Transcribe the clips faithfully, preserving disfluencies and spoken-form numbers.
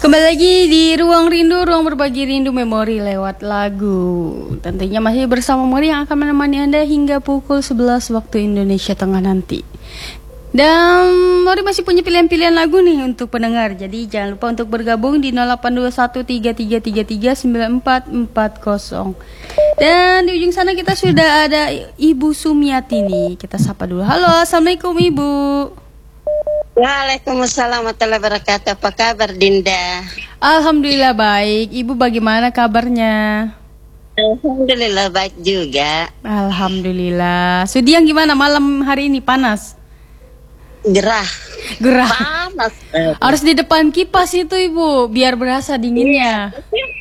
Kembali lagi di Ruang Rindu, ruang berbagi rindu memori lewat lagu. Tentunya masih bersama Mori yang akan menemani Anda hingga pukul sebelas waktu Indonesia Tengah nanti. Dan Mori masih punya pilihan-pilihan lagu nih untuk pendengar. Jadi jangan lupa untuk bergabung di nol delapan dua satu tiga tiga tiga tiga sembilan empat empat nol. Dan di ujung sana kita sudah ada Ibu Sumiati nih. Kita sapa dulu. Halo, Assalamualaikum Ibu. Waalaikumsalam warahmatullahi wabarakatuh. Apa kabar Dinda? Alhamdulillah baik. Ibu bagaimana kabarnya? Alhamdulillah baik juga. Alhamdulillah. Sudiang gimana malam hari ini? Panas? Gerah. Gerah. Panas. Harus di depan kipas itu Ibu, biar berasa dinginnya.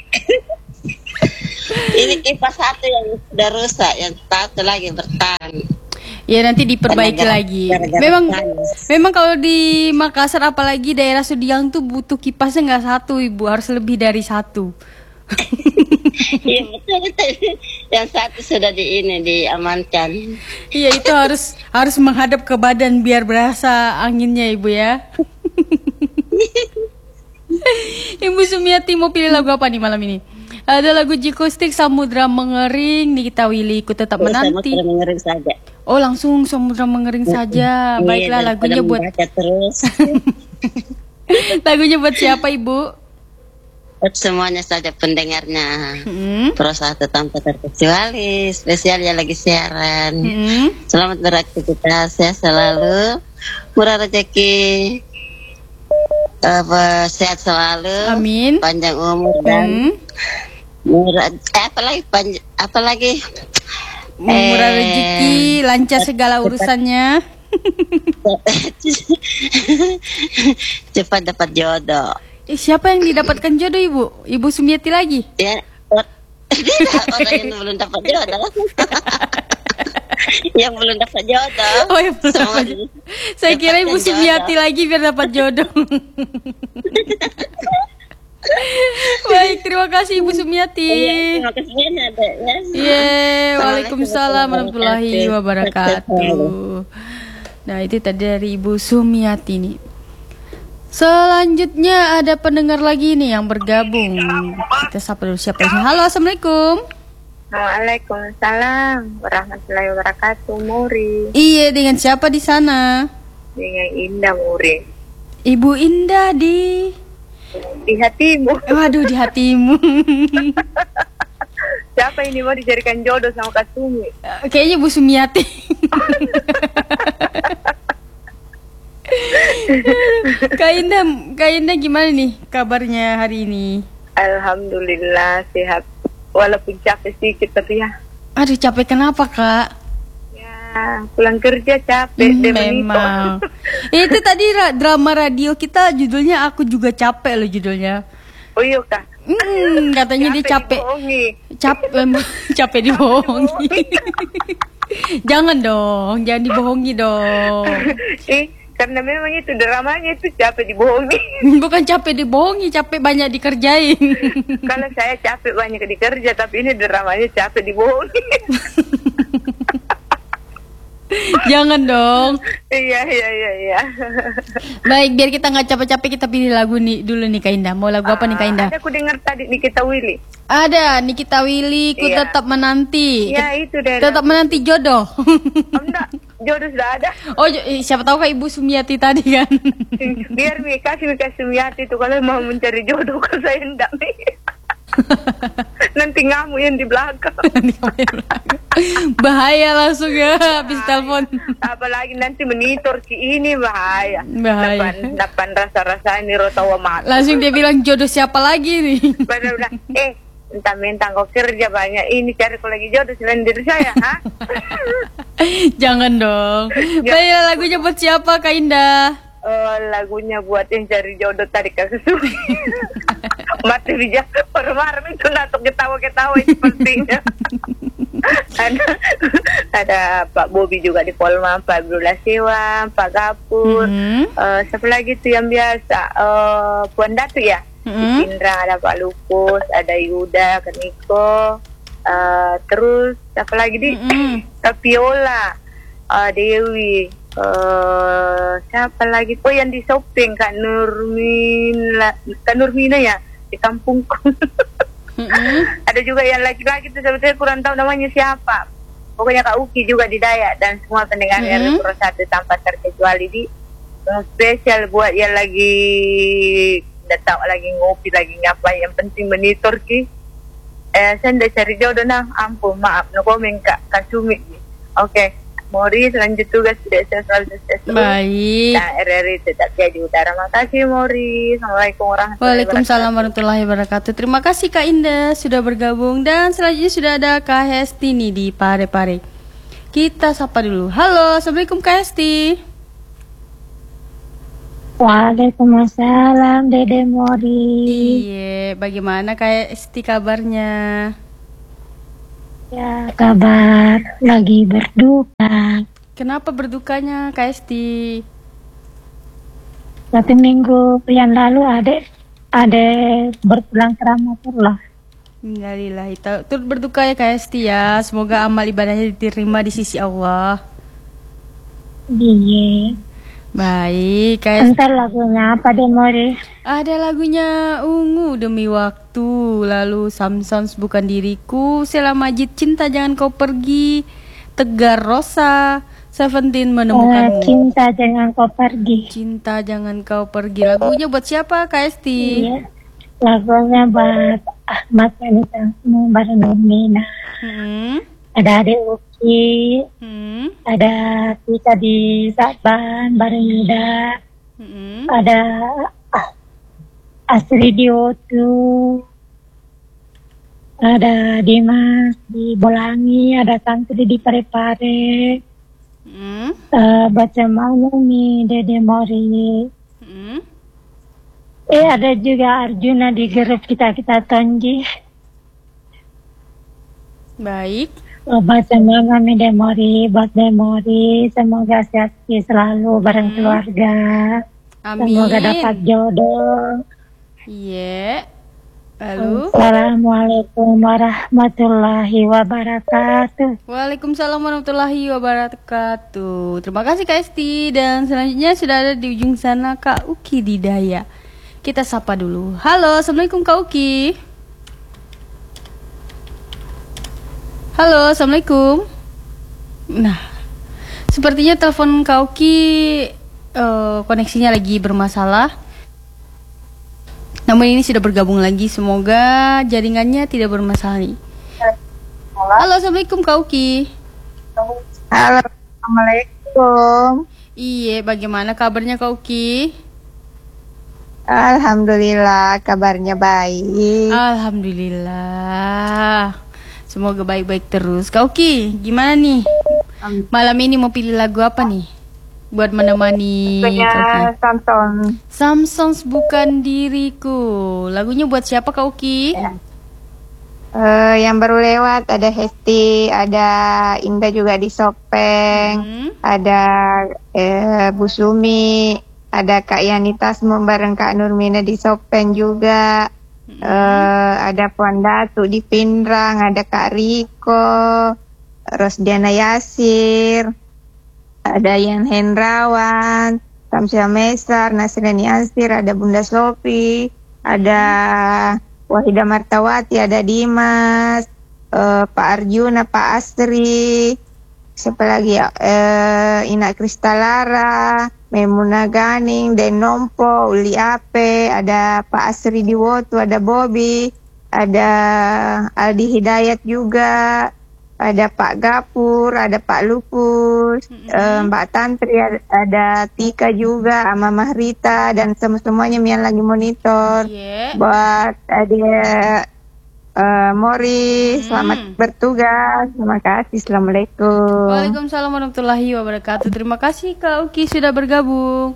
Ini kipas satu yang sudah rusak, yang satu lagi bertahan. Ya nanti diperbaiki gara-gara, lagi. Gara-gara memang panas. Memang kalau di Makassar apalagi daerah Sudiang tuh butuh kipasnya nggak satu Ibu, harus lebih dari satu. Iya betul betul. Yang satu sudah di ini diamankan. Iya itu harus harus menghadap ke badan biar berasa anginnya Ibu ya. Ibu Sumiati mau pilih lagu apa nih malam ini? Ada lagu Jikustik Samudra Mengering, Nikita Willy Ku Tetap oh, Menanti. Samudra Mengering saja. Oh langsung Samudra Mengering saja. Mm-hmm. Baiklah iya, lagunya buat terus. Lagunya buat siapa Ibu? Buat semuanya saja pendengarnya. Mm-hmm. Prosatu tanpa terkecuali. Spesialnya lagi siaran. Mm-hmm. Selamat beraktivitas ya selalu. Murah rezeki. Apa sehat selalu. Amin. Panjang umur dan mm-hmm. murah. Eh, apalagi panjang, apalagi murah rezeki, lancar segala urusannya. Cepat dapat jodoh. Eh, siapa yang didapatkan jodoh Ibu? Ibu Sumiati lagi? Ya, orang yang belum dapat jodoh. Yang belum dapat jodoh. Oh, yang belum dapat jodoh. Saya kira Ibu Sumiati jodoh lagi biar dapat jodoh. Baik, terima kasih Ibu Sumiati. Terima kasih ada ya. Yeah, waalaikumsalam warahmatullahi wabarakatuh. Nah, itu tadi dari Ibu Sumiati nih. Selanjutnya ada pendengar lagi nih yang bergabung. Kita sapa dulu siapa ini. Halo, assalamualaikum. Waalaikumsalam warahmatullahi wabarakatuh, Muri. Iya, dengan siapa di sana? Dengan Indah, Muri. Ibu Indah di di hatimu. Waduh, di hatimu. Siapa ini mau dicarikan jodoh sama Kak Sumi? Kayaknya Bu Sumiati. Kak Indah, Kak Indah gimana nih kabarnya hari ini? Alhamdulillah sehat. Walaupun capek sedikit tapi ya. Aduh, capek kenapa Kak? Ya, pulang kerja capek. Hmm, memang. Itu tadi ra- drama radio kita judulnya Aku Juga Capek loh judulnya. Oh iya Kak. Hmm, katanya capek dia capek. Dibohongi. Capek, capek dibohongi. Jangan dong, jangan dibohongi dong. Eh, karena memang itu dramanya itu capek dibohongi. Bukan capek dibohongi, capek banyak dikerjain. Kalau saya capek banyak dikerja, tapi ini dramanya capek dibohongi. Jangan dong. Iya iya iya iya. Baik, biar kita nggak capek-capek kita pilih lagu nih dulu nih Kak Indah. Mau lagu apa nih Kak Indah? Ada aku dengar tadi Nikita Willy. Ada Nikita Willy, Ku Iya. Tetap Menanti. Iya itu deh. Tetap menanti jodoh. Oh, enggak, jodoh sudah ada. Oh, jo- eh, siapa tahu Kak Ibu Sumiati tadi kan. Biar Mi kasih Mika Sumiati itu kalau mau mencari jodoh kalau saya enggak Mi. Nanti ngamuk yang di belakang. Bahaya langsung ya habis telepon. Apalagi nanti menitor si ini bahaya. Bahaya. Dapan, dapan rasa-rasa ini rotawa mat. Langsung dia bilang jodoh siapa lagi nih. Padahal udah, eh mentang-mentang kau kerja banyak ini cari kau lagi jodoh selain diri saya, ha? Jangan dong. Baiklah, lagunya buat siapa Kak Indah? Oh, lagunya buat yang cari jodoh tadi Kak Sumi. Mati bijak permar itu natuk ketawa-ketawa itu pentingnya. ada ada Pak Bobi juga di Polma, Pak Abdullah Sewa, Pak Gapur, Mm-hmm. uh, siapa lagi tuh yang biasa, uh, Puan Datu ya, Mm-hmm. Indra, ada Pak Lupus, ada Yuda, Keniko, uh, terus siapa lagi di Mm-hmm. Tapiola, uh, Dewi, eh siapa lagi? Oh, yang di shopping Kak Nurmina, Kak Nurmina ya di kampungku. Mm-mm. Ada juga yang laki-laki tuh sebetulnya kurang tahu namanya siapa. Pokoknya Kak Uki juga di Dayak dan semua pendengar Mm-hmm. R W satu tanpa terkecuali di uh, spesial buat yang lagi nggak tahu lagi ngopi lagi ngapain, yang penting monitor ki. Eh, saya ndak cari jodoh nah, ampun maaf no komen Kak Kasumi. Oke, Mori selanjut tugas tidak saya selalu sukses. Baik. Nah, R R I tetap jadi utara. Makasih Mori. Assalamualaikum warahmatullahi wabarakatuh. Waalaikumsalam warahmatullahi wabarakatuh. Terima kasih Kak Indah sudah bergabung. Dan selanjutnya sudah ada Kak Hesti nih di Pare-Pare. Kita sapa dulu. Halo, Assalamualaikum Kak Hesti. Waalaikumsalam Dede Mori. Iya, bagaimana Kak Hesti kabarnya? Ya, kabar lagi berduka. Kenapa berdukanya Kak Hesti? Satu minggu yang lalu adek adek berpulang ke rahmatullah. Innalillahi ta'ala. Turut berduka ya Kak Hesti ya. Semoga amal ibadahnya diterima di sisi Allah. Iya. Baik, Kak Hesti. Entar lagunya apa Dede Mori? Ada lagunya Ungu Demi Waktu, lalu Samsons Bukan Diriku, Sela Majid Cinta Jangan Kau Pergi, Tegar Rosa, Seventeen Eh, Menemukanmu. cinta jangan kau pergi. Cinta Jangan Kau Pergi. Lagunya buat siapa Kak Hesti? Iya. Lagunya buat Ahmad Yanita bareng Nurmina. Hmm. Ada adek Uki, Hmm. ada Tika di Saban bareng Yuda. Hmm. Ada ah, Asri di Otu, ada Dimas di Bolangi, ada Santri di Pare-Pare, Hmm. uh, baca malam nih Dede Mori. Hmm. Eh ada juga Arjuna di grup kita kita Tonji. Baik. Uh, baca malam nih Dede Mori, buat Dede Mori, semoga sehat selalu bareng Hmm. keluarga. Amin. Semoga dapat jodoh. Iya. Lalu Assalamualaikum warahmatullahi wabarakatuh. Waalaikumsalam warahmatullahi wabarakatuh. Terima kasih Kak Esti. Dan selanjutnya sudah ada di ujung sana Kak Uki di Daya. Kita sapa dulu. Halo, Assalamualaikum Kak Uki. Halo, Assalamualaikum. Nah, sepertinya telepon Kak Uki eh, koneksinya lagi bermasalah. Namun ini sudah bergabung lagi. Semoga jaringannya tidak bermasalah nih. Halo, Assalamualaikum Kak Uki. Halo, Assalamualaikum. Iya, bagaimana kabarnya Kak Uki? Alhamdulillah, kabarnya baik. Alhamdulillah. Semoga baik-baik terus. Kak Uki, gimana nih? Malam ini mau pilih lagu apa nih? Buat menemani Kak Uki. Punya Samson. Samsons Bukan Diriku. Lagunya buat siapa Kak Uki? Ya. Eh, yang baru lewat ada Hesti, ada Indah juga di Sopeng, Hmm. ada eh, Bu Sumi, ada Kak Yanita semua bareng Kak Nurmina di Sopeng juga. Eh, ada Puan Datu di Pindrang, ada Kak Riko, Rosdiana Yasir, ada Yan Hendrawan, Samsia Mesar, Nasrani Ansir, ada Bunda Sofi, ada Wahida Martawati, ada Dimas, eh, Pak Arjuna, Pak Astri, siapa lagi ya? Eh, Ina Kristalara, Memuna Ganing, Denompo, Uli Ape, ada Pak Asri di Wotu, ada Bobby, ada Aldi Hidayat juga, ada Pak Gapur, ada Pak Lupus, eh, Mbak Tantri, ada, ada Tika juga, sama Mahrita, dan semua-semuanya yang lagi monitor. Iya. Buat ada eh, Mori, selamat bertugas. Terima kasih. Assalamualaikum. Waalaikumsalam warahmatullahi wabarakatuh. Terima kasih Kak Uki sudah bergabung.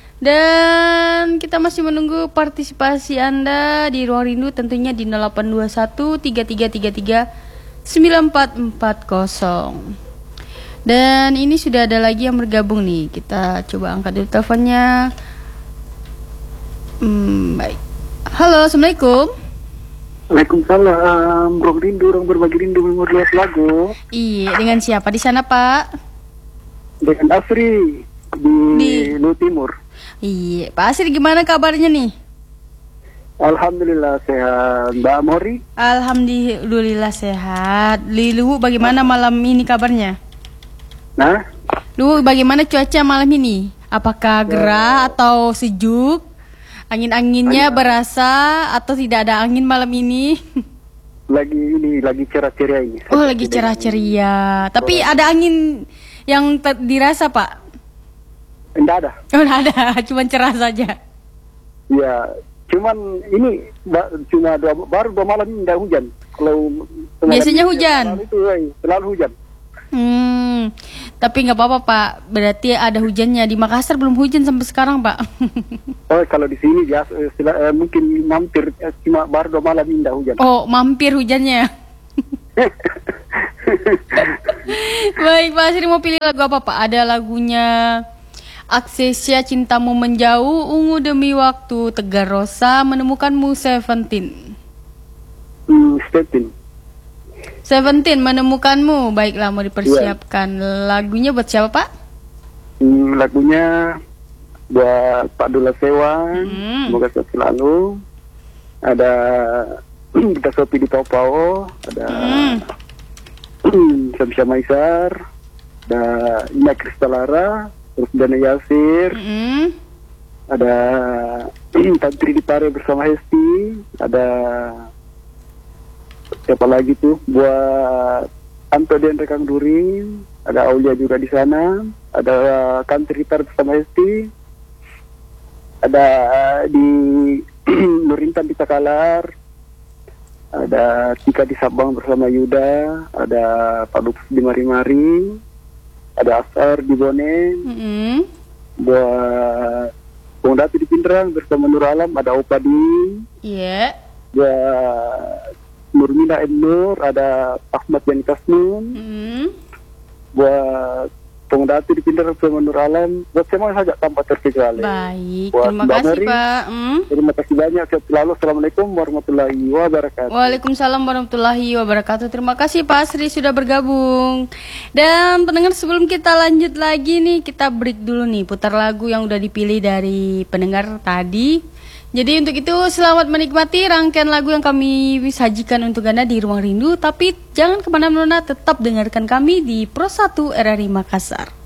Dan kita masih menunggu partisipasi Anda di Ruang Rindu, tentunya di nol delapan dua satu tiga tiga tiga tiga sembilan empat empat nol. Dan ini sudah ada lagi yang bergabung nih. Kita coba angkat dulu teleponnya. Hmm, baik. Halo, Assalamualaikum. Waalaikumsalam, ruang rindu, ruang berbagi rindu, memori luas lagu. Iya, dengan siapa di sana Pak? Dengan Asri. di, Di Lu Timur. Iya, Pak Asri gimana kabarnya nih? Alhamdulillah sehat. Mbak Mori? Alhamdulillah sehat. Lilu bagaimana malam ini kabarnya? Nah, Lu bagaimana cuaca malam ini? Apakah gerah atau sejuk? Angin-anginnya berasa atau tidak ada angin malam ini? lagi ini lagi cerah-ceria ini. Oh, lagi cerah ceria. Tapi ada angin yang ter- dirasa, Pak? Tidak ada. Oh, tidak ada, cuma cerah saja. Ya, cuman ini ba- cuma dua, baru dua malam ini tidak hujan. Kalau semalam Biasanya ini, hujan. semalam itu eh, selalu hujan. Hmm, tapi nggak apa-apa, Pak. Berarti ada hujannya. Di Makassar belum hujan sampai sekarang, Pak. Oh, kalau di sini biasa eh, sila- eh, mungkin mampir eh, cuma baru dua malam ini tidak hujan. Oh, mampir hujannya. Baik, Pak Asri mau pilih lagu apa, Pak? Ada lagunya Aksesia Cintamu Menjauh, Ungu Demi Waktu, Tegar Rosa, Menemukanmu, Seventeen. Hmm, Stepin. Seventeen, Menemukanmu. Baiklah, mau dipersiapkan. Lagunya buat siapa, Pak? Hmm, lagunya buat Pak Dula Sewan, Hmm. semoga sehat selalu. Ada kita Sopi di Pau-Pau, ada Hmm. Syamsia Maisar, ada Ina Kristalara, terus Dana Yasir, Mm-mm. ada Tantri di Pare bersama Hesti, ada siapa lagi tuh buat Anto dan Rekang Durin, ada Aulia juga di sana, ada Tantri di Pare bersama Hesti, ada di Nurintan di Takalar, ada Tika di Sabang bersama Yuda, ada Pak Lupus di Mari-Mari, ada Asar di Bonen, Mm-mm. buat Bung Datu di Pindrang bersama Nur Alam, ada Opadi, Iya. buat Nurmina M. Nur, ada Ahmad Yani Kasnun, Mm-mm. buat Bung Datu di Pindrang bersama Nur Alam, buat semua saja tanpa terkecuali. Baik, Buat terima Mbak kasih, Mary, Pak. Hmm. Terima kasih banyak, sehat selalu. Assalamualaikum warahmatullahi wabarakatuh. Waalaikumsalam warahmatullahi wabarakatuh. Terima kasih Pak Asri sudah bergabung. Dan pendengar, sebelum kita lanjut lagi nih, kita break dulu nih, putar lagu yang udah dipilih dari pendengar tadi. Jadi untuk itu selamat menikmati rangkaian lagu yang kami sajikan untuk Anda di Ruang Rindu. Tapi jangan kemana-mana, tetap dengarkan kami di Pro satu R R I Makassar.